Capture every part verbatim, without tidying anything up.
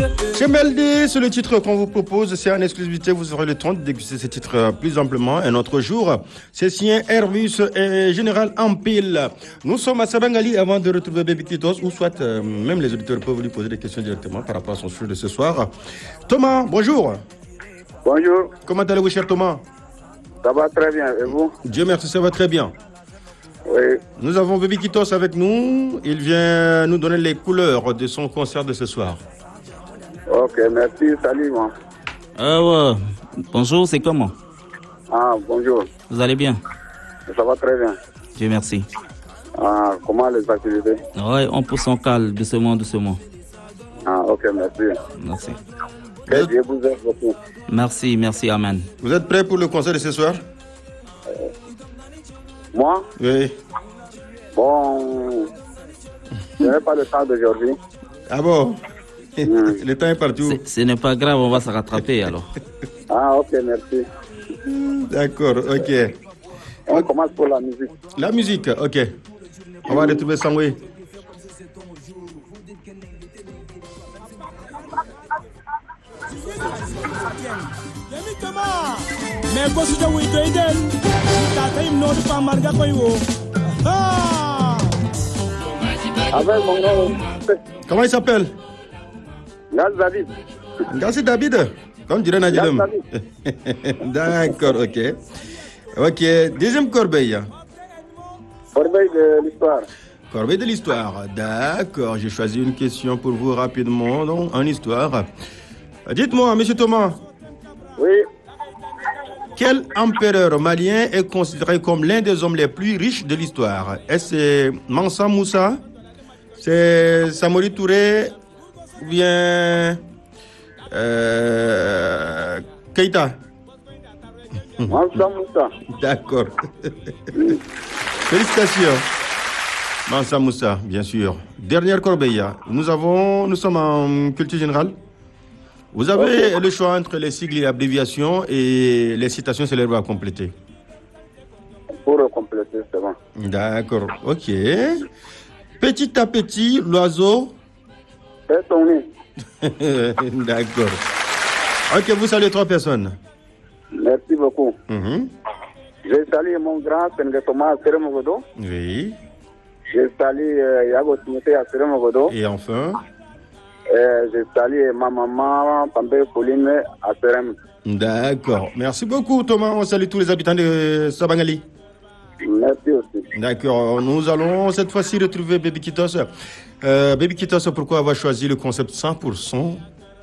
Chemeldi, c'est le titre qu'on vous propose, c'est en exclusivité, vous aurez le temps de déguster ce titre plus amplement un autre jour. C'est signé Airbus et Général Empile. Nous sommes à Sabangali avant de retrouver Baby Kitos, ou soit euh, même les auditeurs peuvent lui poser des questions directement par rapport à son sujet de ce soir. Thomas, bonjour. Bonjour. Comment allez-vous, cher Thomas? Ça va très bien, et vous? Dieu merci, ça va très bien. Oui. Nous avons Baby Kitos avec nous. Il vient nous donner les couleurs de son concert de ce soir. Ok, merci, salut moi. Euh, ouais. Bonjour, c'est comment? Ah, bonjour. Vous allez bien? Ça va très bien. Dieu merci. Ah, comment les activités? Ouais, on pousse son calme, doucement, doucement. Ah, ok, merci. Merci. Que Dieu vous aide beaucoup. Merci, merci, amen. Vous êtes prêts pour le concert de ce soir? Euh, moi? Oui. Bon, je n'ai pas le temps d'aujourd'hui. Ah bon? Mm. Le temps est partout. Ce n'est pas grave, on va se rattraper alors. Ah, ok, merci. D'accord, ok. On commence pour la musique. La musique, ok. On va retrouver Sangwe. Mais ko suja wi to iden ta tay no di pa marga koy wo ah avec mon nom. Comment il s'appelle? Gas David. Gassi David. Comme dirait Nadilem. D'accord, ok. Ok, deuxième corbeille. Corbeille de l'histoire. Corbeille de l'histoire. D'accord, j'ai choisi une question pour vous rapidement donc, en histoire. Dites-moi, monsieur Thomas. Oui. Quel empereur malien est considéré comme l'un des hommes les plus riches de l'histoire? Est-ce que Mansa Moussa, c'est Samori Touré ou bien euh, Keïta? Mansa Moussa. D'accord. Félicitations. Mansa Moussa, bien sûr. Dernière corbeille. Nous avons, nous sommes en culture générale. Vous avez okay. le choix entre les sigles et abréviations et les citations célèbres à compléter. Pour compléter, c'est bon. D'accord, ok. Petit à petit, l'oiseau... C'est son nez. D'accord. Ok, vous saluez trois personnes. Merci beaucoup. Mm-hmm. Je salue mon grand Sénégal Thomas Seremogodo. Oui. Je salue euh, Yago Timothée à Seremogodo. Et enfin... Euh, je salue ma maman, Pambé Pauline à Serem. D'accord. Merci beaucoup, Thomas. On salue tous les habitants de Sabangali. Merci aussi. D'accord. Nous allons cette fois-ci retrouver Baby Kitos. Euh, Baby Kitos, pourquoi avoir choisi le concept cent pour cent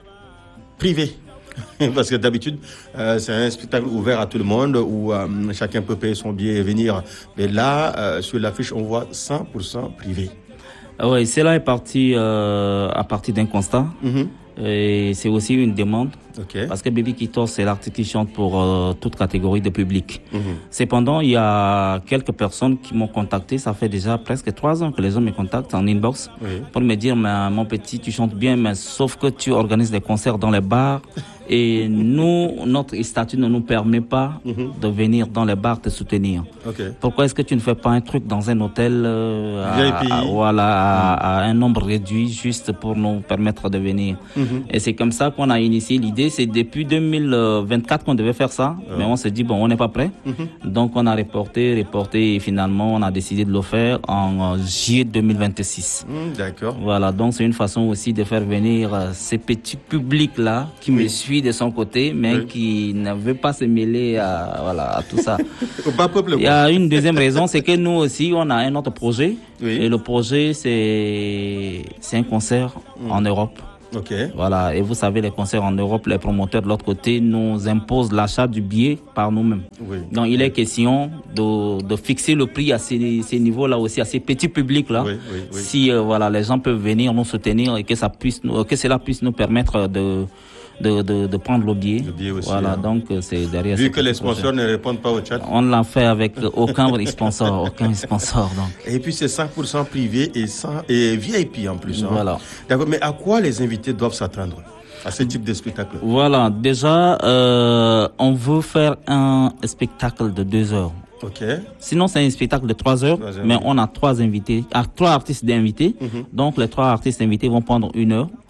privé? Parce que d'habitude, euh, c'est un spectacle ouvert à tout le monde où euh, chacun peut payer son billet et venir. Mais là, euh, sur l'affiche, on voit cent pour cent privé. Oui, cela est parti euh, à partir d'un constat. Mm-hmm. Et c'est aussi une demande. Okay. Parce que Baby Kitos, c'est l'artiste qui chante pour euh, toute catégorie de public. Mm-hmm. Cependant, il y a quelques personnes qui m'ont contacté. Ça fait déjà presque trois ans que les gens me contactent en inbox. Oui. Pour me dire, mais, mon petit, tu chantes bien, mais sauf que tu organises des concerts dans les bars. Et nous, notre statut ne nous permet pas mm-hmm. de venir dans les bars te soutenir. Okay. Pourquoi est-ce que tu ne fais pas un truc dans un hôtel euh, à, à, voilà, mm-hmm. à, à un nombre réduit juste pour nous permettre de venir? Mm-hmm. Et c'est comme ça qu'on a initié l'idée. C'est depuis deux mille vingt-quatre qu'on devait faire ça, oh. mais on s'est dit, bon, on n'est pas prêt. Mm-hmm. Donc on a reporté, reporté et finalement on a décidé de le faire en juillet deux mille vingt-six. Mm, d'accord. Voilà, donc c'est une façon aussi de faire venir euh, ces petits publics-là qui oui. me suivent de son côté, mais oui. qui ne veut pas se mêler à, voilà, à tout ça. Il y a une deuxième raison, c'est que nous aussi, on a un autre projet. Oui. Et le projet, c'est, c'est un concert mmh. en Europe. Okay. Voilà, et vous savez, les concerts en Europe, les promoteurs de l'autre côté nous imposent l'achat du billet par nous-mêmes. Oui. Donc, il est question de, de fixer le prix à ces, ces niveaux-là aussi, à ces petits publics-là. Oui, oui, oui. Si euh, voilà, les gens peuvent venir nous soutenir et que, ça puisse, que cela puisse nous permettre de... De, de, de prendre le billet. Le billet aussi. Voilà, hein. donc c'est derrière. Vu que les sponsors projet. ne répondent pas au chat. On l'a fait avec aucun sponsor, aucun sponsor. Donc. Et puis c'est cent pour cent privé et, cent, et V I P en plus. Hein. Voilà. D'accord, mais à quoi les invités doivent s'attendre à ce type de spectacle? Voilà, déjà, euh, on veut faire un spectacle de deux heures. Ok. Sinon, c'est un spectacle de trois heures, mais on a trois invités, ah, trois artistes d'invités. Mm-hmm. Donc, les trois artistes invités vont prendre une heure.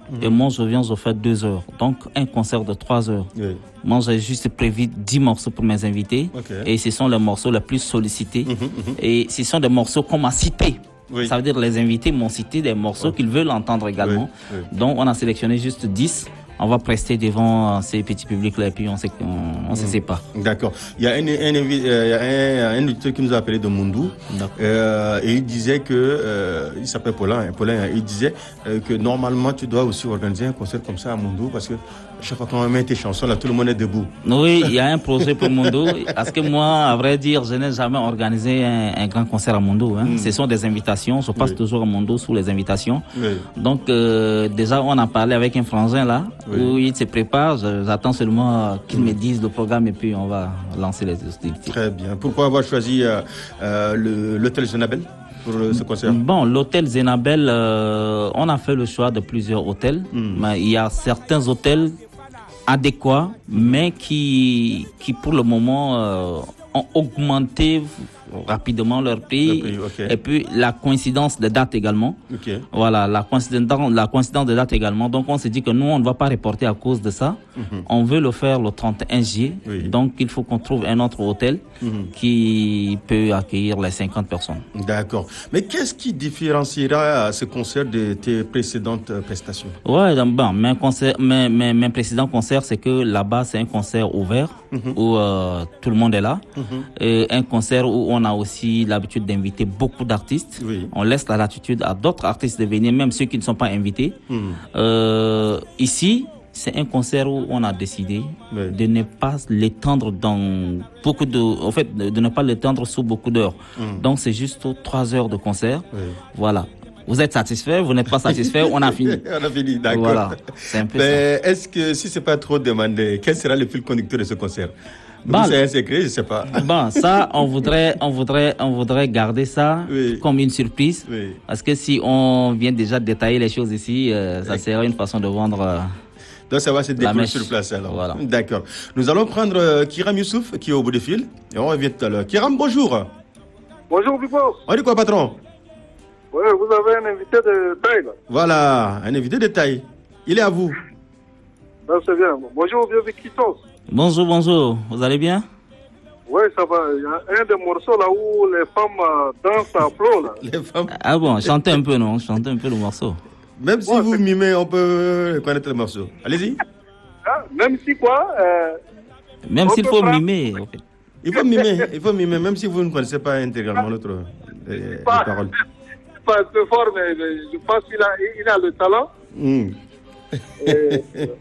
Mmh. Et moi, je viens, je fais deux heures. Donc, un concert de trois heures. Oui. Moi, j'ai juste prévu dix morceaux pour mes invités. Okay. Et ce sont les morceaux les plus sollicités. Mmh, mmh. Et ce sont des morceaux qu'on m'a cités. Oui. Ça veut dire que les invités m'ont cité des morceaux oh. qu'ils veulent entendre également. Oui. Oui. Donc, on a sélectionné juste dix. On va prester devant ces petits publics-là et puis on, sait, on, on se sépare. D'accord. Il y a un, un, un, un, un auditeur qui nous a appelé de Mundou euh, et il disait que, euh, il s'appelle Paulin, Paulin, il disait euh, que normalement tu dois aussi organiser un concert comme ça à Mundou parce que chaque fois qu'on met tes chansons là, tout le monde est debout. Oui, il y a un projet pour Mundou parce que moi, à vrai dire, je n'ai jamais organisé un, un grand concert à Mundou. Hein. Mm. Ce sont des invitations, je passe oui. toujours à Mundou sous les invitations. Oui. Donc euh, déjà, on a parlé avec un frangin là. Oui. Où il se prépare, j'attends seulement qu'il mmh. me dise le programme et puis on va lancer les hostilités. Très bien. Pourquoi avoir choisi euh, euh, le, l'hôtel Zenabel pour le, ce concert? Bon, l'hôtel Zenabel, euh, on a fait le choix de plusieurs hôtels, mmh. mais il y a certains hôtels adéquats, mais qui, qui pour le moment euh, ont augmenté rapidement leur prix, prix okay. et puis la coïncidence de date également. Okay. Voilà, la coïncidence, la coïncidence de date également. Donc on s'est dit que nous on ne va pas reporter à cause de ça. Mm-hmm. On veut le faire le trente et un juillet. Oui. Donc il faut qu'on trouve un autre hôtel mm-hmm. qui peut accueillir les cinquante personnes. D'accord. Mais qu'est-ce qui différenciera ce concert de tes précédentes prestations? Ouais, bon, mes concerts, mes, mes, mes précédents concerts, c'est que là-bas c'est un concert ouvert mm-hmm. où euh, tout le monde est là, mm-hmm. et un concert où on a aussi l'habitude d'inviter beaucoup d'artistes. Oui. On laisse la latitude à d'autres artistes de venir, même ceux qui ne sont pas invités. Mmh. Euh, ici, c'est un concert où on a décidé oui. de ne pas l'étendre dans beaucoup de, en fait, de ne pas l'étendre sous beaucoup d'heures. Mmh. Donc c'est juste trois heures de concert. Oui. Voilà. Vous êtes satisfait, vous n'êtes pas satisfait, on a fini. On a fini, d'accord. Voilà. C'est un peu Mais ça. Est-ce que si c'est pas trop demandé, quel sera le fil conducteur de ce concert? Bon, c'est un secret, je sais pas. Bon, ça, on voudrait, on voudrait, on voudrait garder ça oui. comme une surprise. Oui. Parce que si on vient déjà détailler les choses ici, euh, ça serait une façon de vendre. Euh, Donc ça va se découvrir sur place alors. Voilà. D'accord. Nous allons prendre euh, Kiram Youssouf qui est au bout du fil et on revient tout à l'heure. Kiram, bonjour. Bonjour, Bibo. On dit quoi, patron? Oui, vous avez un invité de taille là. Voilà, un invité de taille. Il est à vous. Non, c'est bien. Bonjour, vieux Vikitos. Bonjour, bonjour. Vous allez bien? Oui, ça va. Il y a un des morceaux là où les femmes euh, dansent à flot là. Les femmes. Ah bon, chantez un peu, non? Chantez un peu le morceau. Même si ouais, vous c'est... mimez, on peut connaître le morceau. Allez-y. Ah, même si quoi euh, Même s'il faut prendre... mimer. En fait. Il faut mimer, il faut mimer, même si vous ne connaissez pas intégralement l'autre euh, pas, les paroles. Pas un peu fort, mais je pense qu'il a, il a le talent. Mm. Et,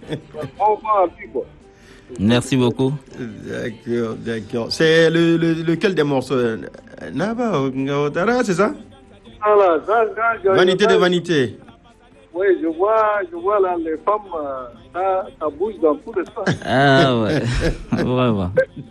on va à lui, quoi. Merci beaucoup. D'accord, d'accord. C'est le, le, lequel des morceaux? Naba, c'est ça? Voilà, ça, ça, Vanité de vanité. Oui, je vois, je vois là, les femmes, ça, ça bouge dans tout le sens. Ah ouais, vraiment.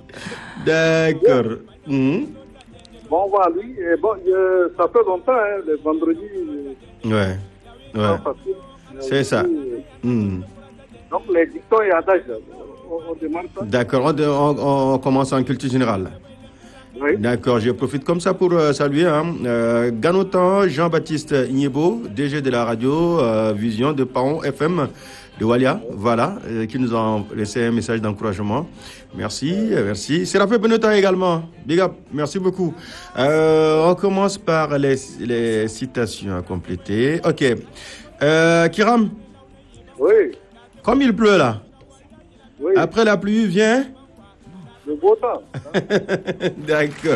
D'accord. Mmh. Bon, voilà, lui, et bon, je, ça fait longtemps, hein, le vendredi. Ouais, ouais. Facile, c'est ça. Mmh. Donc, les dictons et adages, on, on demande ça. D'accord, on, on, on commence en culture générale. Oui. D'accord, je profite comme ça pour euh, saluer hein, euh, Ganotan Jean-Baptiste Ignebo, D G de la radio euh, Vision de Paon F M de Walia, oui. Voilà, euh, qui nous a laissé un message d'encouragement. Merci, oui. euh, merci. Séraphin Benoît également, big up, merci beaucoup. Euh, on commence par les, les citations à compléter. Ok, euh, Kiram. Oui. Comme il pleut là, oui. Après la pluie vient... Le beau temps. Hein? D'accord.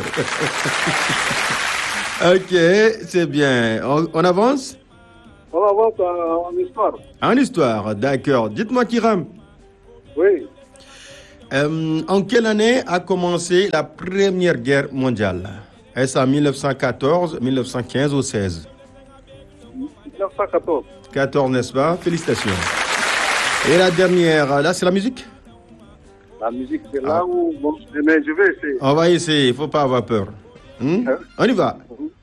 Ok, c'est bien. On, on avance? On avance en, en histoire. En histoire, d'accord. Dites-moi, Kiram. Oui. Euh, en quelle année a commencé la Première Guerre mondiale? Est-ce en mille neuf cent quatorze, mille neuf cent quinze ou seize? mille neuf cent quatorze. quatorze, n'est-ce pas? Félicitations. Et la dernière, là, c'est la musique? La musique, c'est là ah. où... Bon, mais je vais essayer. On va essayer, il ne faut pas avoir peur. Hmm? Hein? On y va.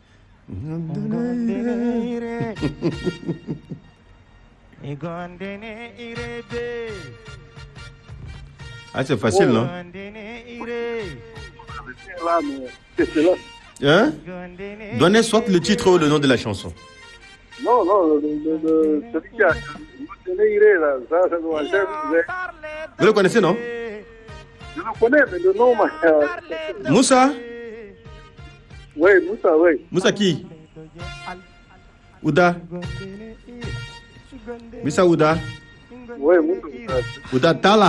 Ah, c'est facile, non? Hein? Donnez soit le titre ou le nom de la chanson. Non, non, le, le, le, celui qui a... Iré, là, ça, c'est mon chef. Je- Vous le connaissez, non? Je le connais, mais le nom, m'a- Moussa? Oui, Moussa, oui. Moussa qui? Ouda? Moussa Ouda? Oui, Moussa. Ouda Tala?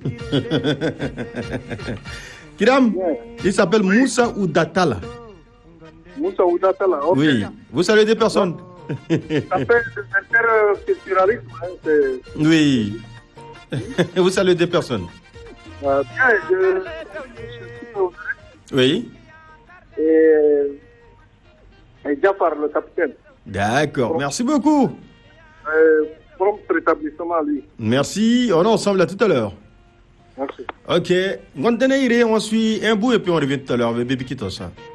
Kiram, il s'appelle Moussa Ouda Tala. Moussa Oudatala, ok. Oui. Vous saluez des personnes? Ça fait l'interculturalisme, hein, c'est... Oui. Vous saluez des personnes? Euh, bien, je, je suis au- Oui. et, et Jafar, le capitaine. D'accord. Merci beaucoup. Euh, prompt rétablissement, lui. Merci. On est ensemble à tout à l'heure. Merci. Ok. On suit un bout et puis on revient tout à l'heure avec Baby Kitosa.